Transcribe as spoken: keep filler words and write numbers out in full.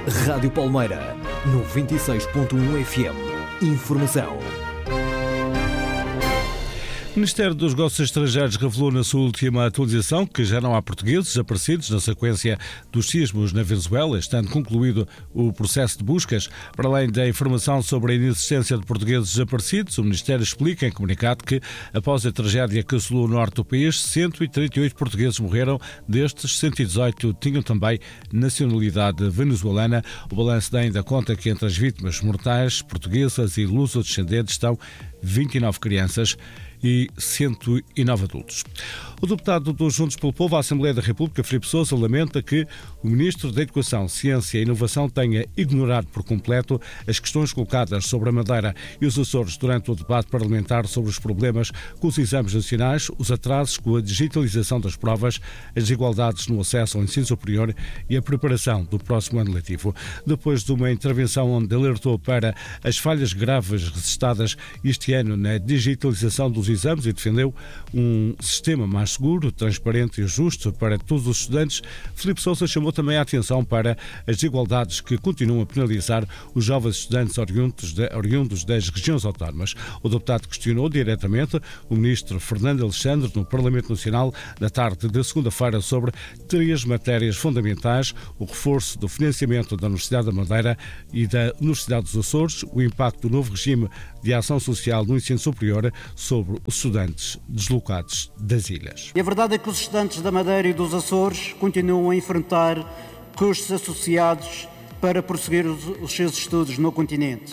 Rádio Palmeira, noventa e seis ponto um F M. Informação. O Ministério dos Negócios Estrangeiros revelou na sua última atualização que já não há portugueses desaparecidos na sequência dos sismos na Venezuela, estando concluído o processo de buscas. Para além da informação sobre a inexistência de portugueses desaparecidos, o Ministério explica em comunicado que, após a tragédia que assolou o norte do país, cento e trinta e oito portugueses morreram, destes cento e dezoito tinham também nacionalidade venezuelana. O balanço ainda conta que entre as vítimas mortais portuguesas e luso-descendentes estão vinte e nove crianças e cento e nove adultos. O deputado dos Juntos pelo Povo à Assembleia da República, Filipe Sousa, lamenta que o Ministro da Educação, Ciência e Inovação tenha ignorado por completo as questões colocadas sobre a Madeira e os Açores durante o debate parlamentar sobre os problemas com os exames nacionais, os atrasos com a digitalização das provas, as desigualdades no acesso ao ensino superior e a preparação do próximo ano letivo. Depois de uma intervenção onde alertou para as falhas graves registadas este ano na digitalização dos exames e defendeu um sistema mais seguro, transparente e justo para todos os estudantes, Filipe Sousa chamou também a atenção para as desigualdades que continuam a penalizar os jovens estudantes oriundos, de, oriundos das regiões autónomas. O deputado questionou diretamente o ministro Fernando Alexandre no Parlamento Nacional na tarde de segunda-feira sobre três matérias fundamentais: o reforço do financiamento da Universidade da Madeira e da Universidade dos Açores, o impacto do novo regime de ação social no ensino superior sobre os estudantes deslocados das ilhas. E a verdade é que os estudantes da Madeira e dos Açores continuam a enfrentar custos associados para prosseguir os, os seus estudos no continente.